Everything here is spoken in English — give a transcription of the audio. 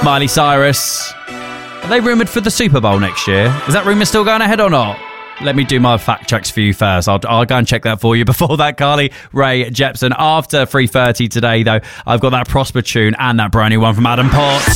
Miley Cyrus. Are they rumoured for the Super Bowl next year? Is that rumour still going ahead or not? Let me do my fact checks for you first. I'll go and check that for you. Before that, Carly Rae Jepsen. After 3:30 today, though, I've got that Prosper tune and that brand new one from Adam Potts.